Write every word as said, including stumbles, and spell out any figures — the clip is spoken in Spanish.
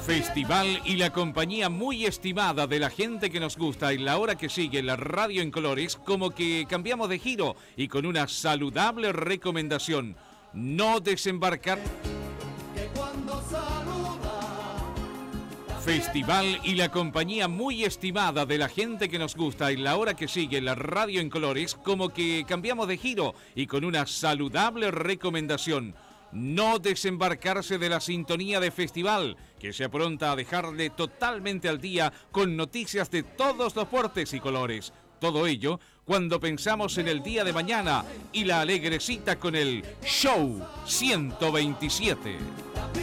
Festival y la compañía muy estimada de la gente que nos gusta en la hora que sigue la radio en colores, como que cambiamos de giro y con una saludable recomendación: no desembarcar. Festival y la compañía muy estimada de la gente que nos gusta en la hora que sigue la radio en colores, como que cambiamos de giro y con una saludable recomendación: no desembarcarse de la sintonía de Festival, que se apronta a dejarle totalmente al día con noticias de todos los portes y colores. Todo ello cuando pensamos en el día de mañana y la alegre cita con el Show ciento veintisiete.